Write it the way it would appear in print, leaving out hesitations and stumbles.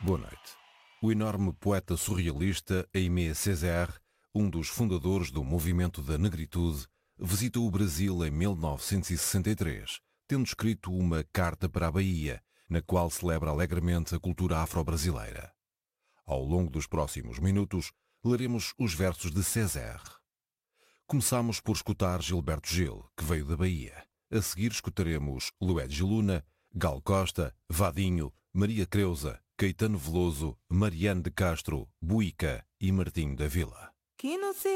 Boa noite. O enorme poeta surrealista Aimé Césaire, um dos fundadores do movimento da negritude, visitou o Brasil em 1963, tendo escrito uma carta para a Bahia, na qual celebra alegremente a cultura afro-brasileira. Ao longo dos próximos minutos, leremos os versos de Césaire. Começamos por escutar Gilberto Gil, que veio da Bahia. A seguir escutaremos Lued de Luna, Gal Costa, Vadinho, Maria Creusa, Caetano Veloso, Mariane de Castro, Buica e Martinho da Vila. Que não se